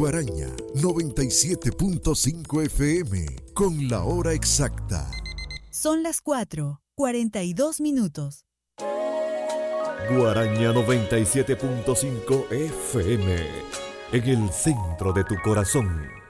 Guaraña 97.5 FM con la hora exacta. Son las 4:42. Guaraña 97.5 FM en el centro de tu corazón.